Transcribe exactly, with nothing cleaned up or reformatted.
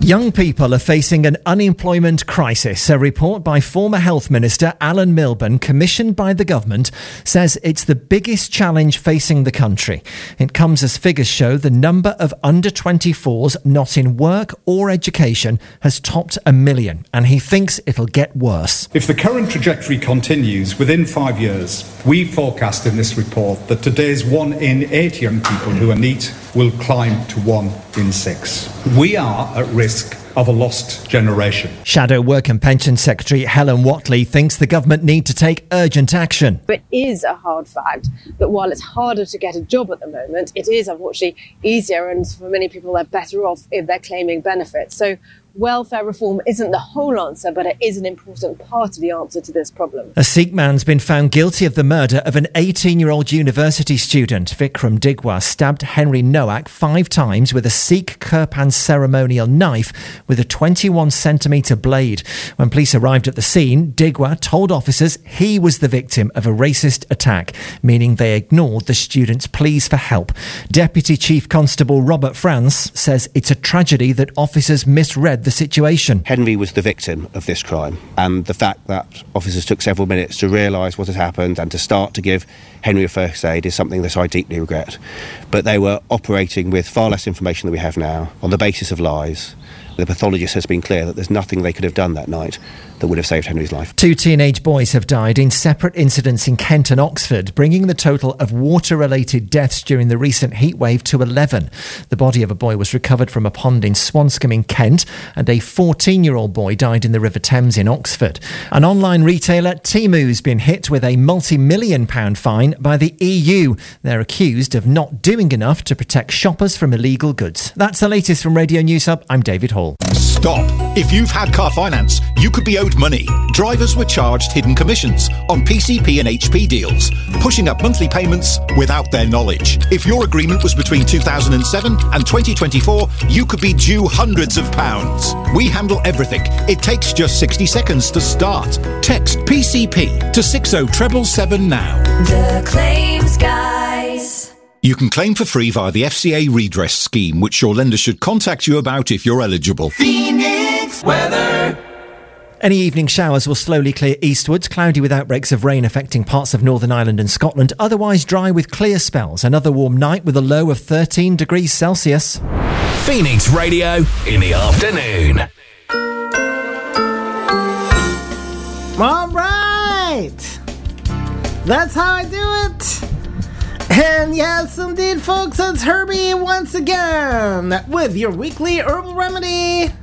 Young people are facing an unemployment crisis. A report by former Health Minister Alan Milburn, commissioned by the government, says it's the biggest challenge facing the country. It comes as figures show the number of under twenty-fours not in work or education has topped a million, and he thinks it'll get worse. If the current trajectory continues, within five years, we forecast in this report that today's one in eight young people who are NEET will climb to one in six. We are at risk of a lost generation. Shadow Work and Pension Secretary Helen Whatley thinks the government need to take urgent action. It is a hard fact that while it's harder to get a job at the moment, it is unfortunately easier, and for many people they're better off if they're claiming benefits. So welfare reform isn't the whole answer, but it is an important part of the answer to this problem. A Sikh man's been found guilty of the murder of an eighteen-year-old university student. Vikram Digwa stabbed Henry Noack five times with a Sikh Kirpan ceremonial knife with a twenty-one centimetre blade. When police arrived at the scene, Digwa told officers he was the victim of a racist attack, meaning they ignored the student's pleas for help. Deputy Chief Constable Robert France says it's a tragedy that officers misread the situation. Henry was the victim of this crime, and the fact that officers took several minutes to realise what had happened and to start to give Henry a first aid is something that I deeply regret. But they were operating with far less information than we have now, on the basis of lies. The pathologist has been clear that there's nothing they could have done that night that would have saved Henry's life. Two teenage boys have died in separate incidents in Kent and Oxford, bringing the total of water-related deaths during the recent heatwave to eleven. The body of a boy was recovered from a pond in Swanscombe in Kent, and a fourteen-year-old boy died in the River Thames in Oxford. An online retailer, Temu's been hit with a multi-million pound fine by the E U. They're accused of not doing enough to protect shoppers from illegal goods. That's the latest from Radio News Hub. I'm David Hall. Stop. If you've had car finance, you could be owed money. Drivers were charged hidden commissions on P C P and H P deals, pushing up monthly payments without their knowledge. If your agreement was between two thousand seven and twenty twenty-four, you could be due hundreds of pounds. We handle everything. It takes just sixty seconds to start. Text P C P to six oh seven seven now. The Claims Guys. You can claim for free via the F C A redress scheme, which your lender should contact you about if you're eligible. Phoenix weather. Any evening showers will slowly clear eastwards, cloudy with outbreaks of rain affecting parts of Northern Ireland and Scotland, otherwise dry with clear spells. Another warm night with a low of thirteen degrees Celsius. Phoenix Radio in the afternoon. All right. That's how I do it. And yes, indeed, folks, it's Herbie once again with your weekly herbal remedy.